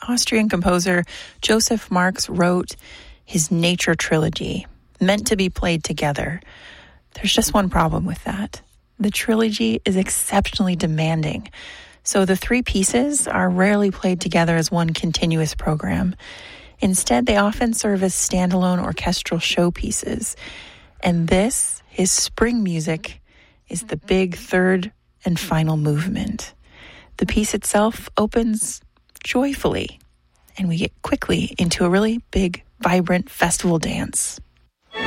Austrian composer Joseph Marx wrote his Nature Trilogy, meant to be played together. There's just one problem with that. The trilogy is exceptionally demanding, so the three pieces are rarely played together as one continuous program. Instead, they often serve as standalone orchestral showpieces. And this, his spring music, is the big third and final movement. The piece itself opens joyfully, and we get quickly into a really big, vibrant festival dance.